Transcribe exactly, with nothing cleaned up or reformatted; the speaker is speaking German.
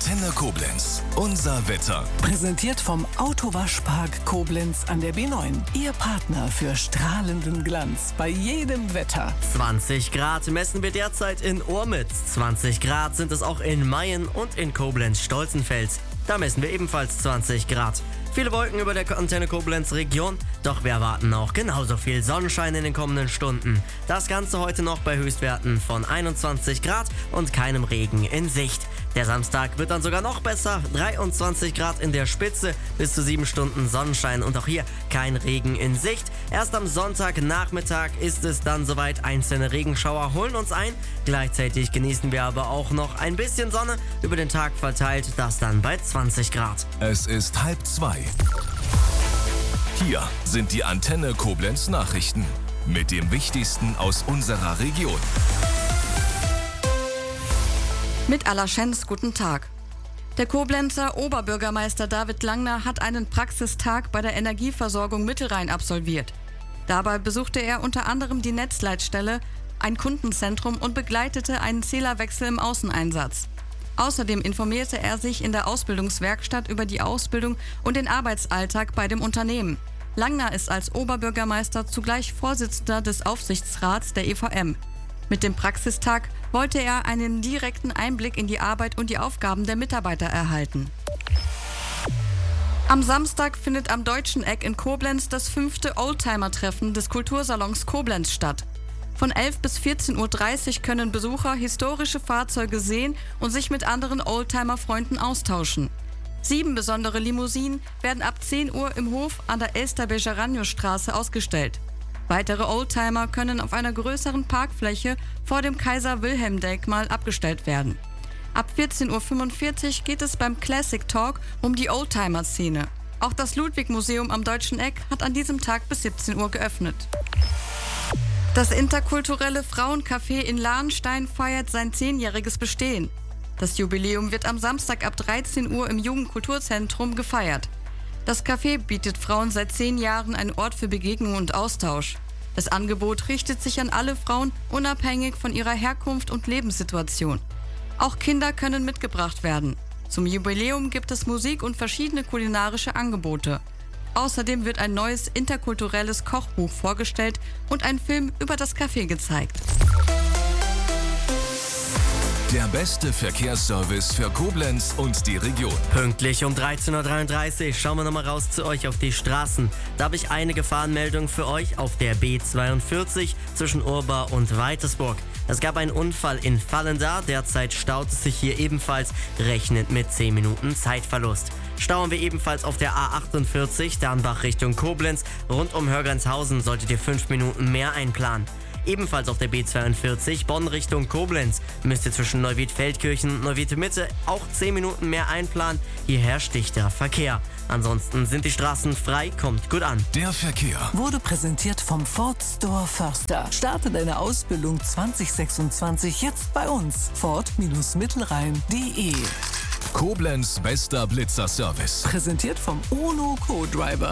Antenne Koblenz. Unser Wetter. Präsentiert vom Autowaschpark Koblenz an der B neun. Ihr Partner für strahlenden Glanz bei jedem Wetter. zwanzig Grad messen wir derzeit in Urmitz. zwanzig Grad sind es auch in Mayen und in Koblenz-Stolzenfels. Da messen wir ebenfalls zwanzig Grad. Viele Wolken über der Antenne Koblenz Region, doch wir erwarten auch genauso viel Sonnenschein in den kommenden Stunden. Das Ganze heute noch bei Höchstwerten von einundzwanzig Grad und keinem Regen in Sicht. Der Samstag wird dann sogar noch besser, dreiundzwanzig Grad in der Spitze, bis zu sieben Stunden Sonnenschein und auch hier kein Regen in Sicht. Erst am Sonntagnachmittag ist es dann soweit, einzelne Regenschauer holen uns ein. Gleichzeitig genießen wir aber auch noch ein bisschen Sonne, über den Tag verteilt, das dann bei zwanzig Grad. Es ist halb zwei. Hier sind die Antenne Koblenz Nachrichten mit dem Wichtigsten aus unserer Region. Mit aller Chance, guten Tag. Der Koblenzer Oberbürgermeister David Langner hat einen Praxistag bei der Energieversorgung Mittelrhein absolviert. Dabei besuchte er unter anderem die Netzleitstelle, ein Kundenzentrum und begleitete einen Zählerwechsel im Außeneinsatz. Außerdem informierte er sich in der Ausbildungswerkstatt über die Ausbildung und den Arbeitsalltag bei dem Unternehmen. Langner ist als Oberbürgermeister zugleich Vorsitzender des Aufsichtsrats der E V M. Mit dem Praxistag wollte er einen direkten Einblick in die Arbeit und die Aufgaben der Mitarbeiter erhalten. Am Samstag findet am Deutschen Eck in Koblenz das fünfte Oldtimer-Treffen des Kultursalons Koblenz statt. Von elf bis vierzehn Uhr dreißig können Besucher historische Fahrzeuge sehen und sich mit anderen Oldtimer-Freunden austauschen. Sieben besondere Limousinen werden ab zehn Uhr im Hof an der Elster-Bejaranio-Straße ausgestellt. Weitere Oldtimer können auf einer größeren Parkfläche vor dem Kaiser-Wilhelm-Denkmal abgestellt werden. Ab vierzehn Uhr fünfundvierzig geht es beim Classic Talk um die Oldtimer-Szene. Auch das Ludwig-Museum am Deutschen Eck hat an diesem Tag bis siebzehn Uhr geöffnet. Das interkulturelle Frauencafé in Lahnstein feiert sein zehnjähriges Bestehen. Das Jubiläum wird am Samstag ab dreizehn Uhr im Jugendkulturzentrum gefeiert. Das Café bietet Frauen seit zehn Jahren einen Ort für Begegnung und Austausch. Das Angebot richtet sich an alle Frauen, unabhängig von ihrer Herkunft und Lebenssituation. Auch Kinder können mitgebracht werden. Zum Jubiläum gibt es Musik und verschiedene kulinarische Angebote. Außerdem wird ein neues interkulturelles Kochbuch vorgestellt und ein Film über das Café gezeigt. Der beste Verkehrsservice für Koblenz und die Region. Pünktlich um dreizehn Uhr dreiunddreißig schauen wir nochmal raus zu euch auf die Straßen. Da habe ich eine Gefahrenmeldung für euch auf der B zweiundvierzig zwischen Urba und Weitersburg. Es gab einen Unfall in Vallendar, derzeit staut es sich hier ebenfalls, rechnend mit zehn Minuten Zeitverlust. Stauen wir ebenfalls auf der A achtundvierzig, Dernbach Richtung Koblenz, rund um Hörgrenzhausen solltet ihr fünf Minuten mehr einplanen. Ebenfalls auf der B zweiundvierzig, Bonn Richtung Koblenz, müsst ihr zwischen Neuwied-Feldkirchen und Neuwied-Mitte auch zehn Minuten mehr einplanen. Hier herrscht dichter Verkehr. Ansonsten sind die Straßen frei, kommt gut an. Der Verkehr Wurde präsentiert vom Ford Store Förster. Starte deine Ausbildung zwanzig sechsundzwanzig jetzt bei uns. Ford Mittelrhein punkt de. Koblenz bester Blitzer-Service. Präsentiert vom UNO Co-Driver.